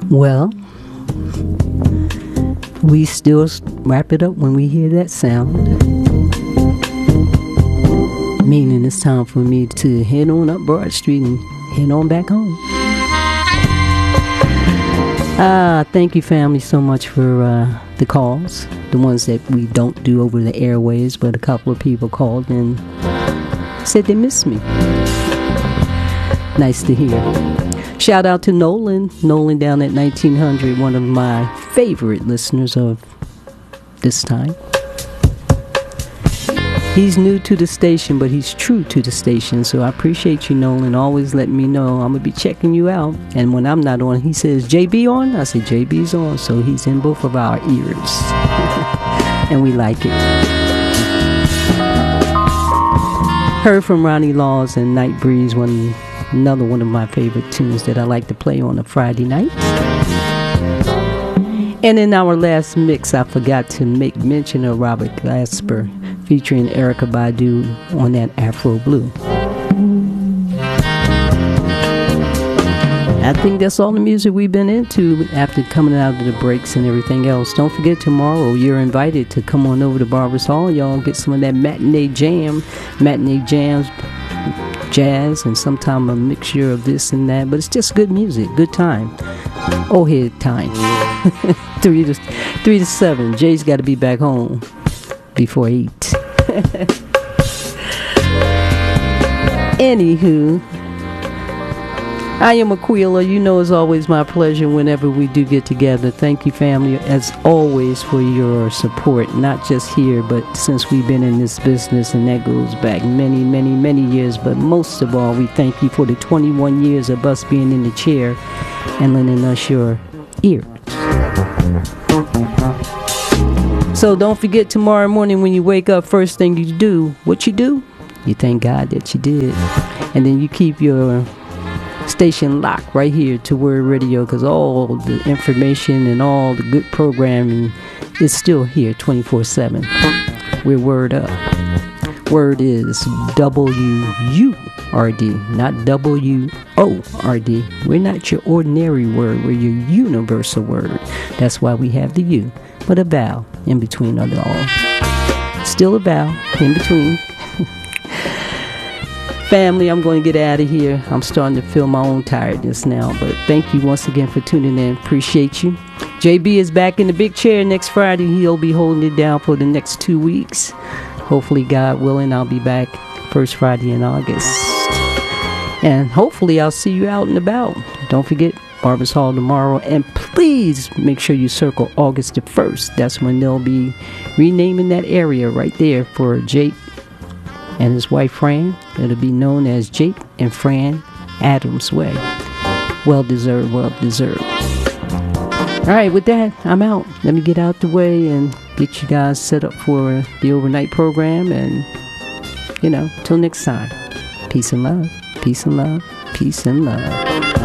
Well, we still wrap it up when we hear that sound. Meaning it's time for me to head on up Broad Street and head on back home. Thank you, family, so much for the calls. The ones that we don't do over the airways, but a couple of people called and said they missed me. Nice to hear. Shout out to Nolan down at 1900, one of my favorite listeners of this time. He's new to the station, but he's true to the station, so I appreciate you, Nolan. Always letting me know. I'm going to be checking you out. And when I'm not on, he says, JB on? I say, JB's on, so he's in both of our ears. And we like it. Heard from Ronnie Laws and Night Breeze, another one of my favorite tunes that I like to play on a Friday night. And in our last mix, I forgot to make mention of Robert Glasper featuring Erykah Badu on that Afro Blue. I think that's all the music we've been into after coming out of the breaks and everything else. Don't forget, tomorrow you're invited to come on over to Barbers Hall. Y'all get some of that matinee jams, jazz, and sometimes a mixture of this and that. But it's just good music, good time. Old head time. 3 to 7. Jay's got to be back home before 8. Anywho, I am Aquila. You know, it's always my pleasure whenever we do get together. Thank you, family, as always, for your support, not just here, but since we've been in this business, and that goes back many, many, many years. But most of all, we thank you for the 21 years of us being in the chair and lending us your ear. So don't forget, tomorrow morning when you wake up, first thing you do, what you do? You thank God that you did. And then you keep your station locked right here to Word Radio, because all the information and all the good programming is still here 24/7. We're Word Up. Word is W-U-R-D, not W-O-R-D. We're not your ordinary word. We're your universal word. That's why we have the U, but a vowel in between of it all. Still a vowel in between. Family, I'm going to get out of here. I'm starting to feel my own tiredness now, but thank you once again for tuning in. Appreciate you. JB is back in the big chair next Friday. He'll be holding it down for the next 2 weeks. Hopefully, God willing, I'll be back first Friday in August. And hopefully I'll see you out and about. Don't forget, Barbers Hall tomorrow. And please make sure you circle August the 1st. That's when they'll be renaming that area right there for Jake and his wife Fran. It'll be known as Jake and Fran Adams Way. Well deserved, well deserved. All right, with that, I'm out. Let me get out the way and get you guys set up for the overnight program. And, till next time. Peace and love, peace and love, peace and love.